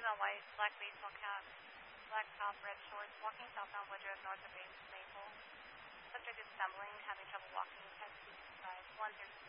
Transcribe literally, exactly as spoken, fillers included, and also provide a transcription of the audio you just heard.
on white, black baseball cap, black top, red shorts, walking southbound Woodruff, north of base Maple. Subject is stumbling, having trouble walking, ten feet inside, one through